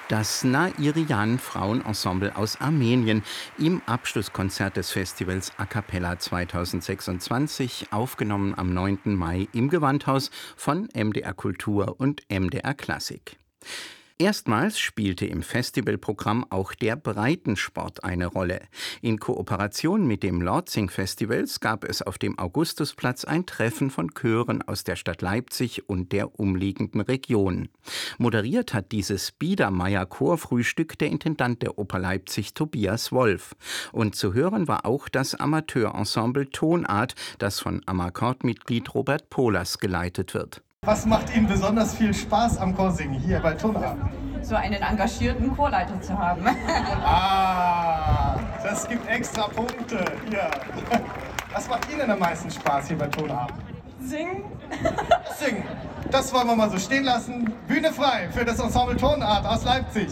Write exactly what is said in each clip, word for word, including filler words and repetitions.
Das Nairian Frauenensemble aus Armenien im Abschlusskonzert des Festivals A Cappella zweitausendsechsundzwanzig, aufgenommen am neunten Mai im Gewandhaus von M D R Kultur und M D R Klassik. Erstmals spielte im Festivalprogramm auch der Breitensport eine Rolle. In Kooperation mit dem Lortzing Festivals gab es auf dem Augustusplatz ein Treffen von Chören aus der Stadt Leipzig und der umliegenden Region. Moderiert hat dieses Biedermeier-Chorfrühstück der Intendant der Oper Leipzig, Tobias Wolf. Und zu hören war auch das Amateurensemble Tonart, das von Amakord-Mitglied Robert Pohlers geleitet wird. Was macht Ihnen besonders viel Spaß am Chorsingen hier bei Tonart? So einen engagierten Chorleiter zu haben. Ah, das gibt extra Punkte. Hier. Was macht Ihnen am meisten Spaß hier bei Tonart? Singen. Singen. Das wollen wir mal so stehen lassen. Bühne frei für das Ensemble Tonart aus Leipzig.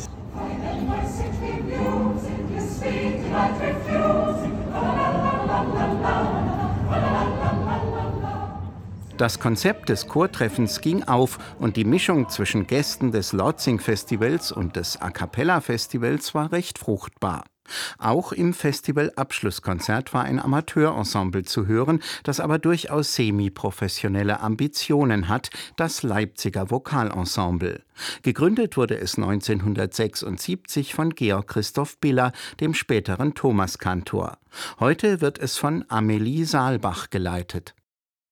Das Konzept des Chortreffens ging auf und die Mischung zwischen Gästen des Lortzing-Festivals und des A Cappella-Festivals war recht fruchtbar. Auch im Festival-Abschlusskonzert war ein Amateurensemble zu hören, das aber durchaus semi-professionelle Ambitionen hat, das Leipziger Vokalensemble. Gegründet wurde es neunzehnhundertsechsundsiebzig von Georg Christoph Biller, dem späteren Thomaskantor. Heute wird es von Amelie Saalbach geleitet.